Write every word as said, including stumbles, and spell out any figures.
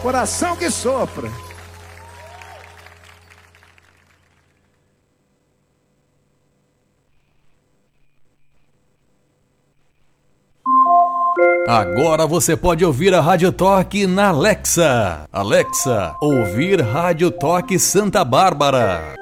Coração que sopra. Agora você pode ouvir a Rádio Toque na Alexa. Alexa, ouvir Rádio Toque Santa Bárbara.